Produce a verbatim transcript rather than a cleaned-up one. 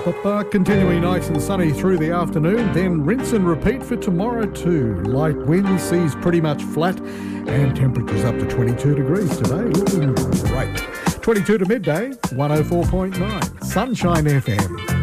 ba-ba-ba-ba. Continuing nice and sunny through the afternoon, then rinse and repeat for tomorrow too. Light wind, seas pretty much flat, and temperatures up to twenty-two degrees today. Looking great. twenty-two to midday, one oh four point nine. Sunshine F M.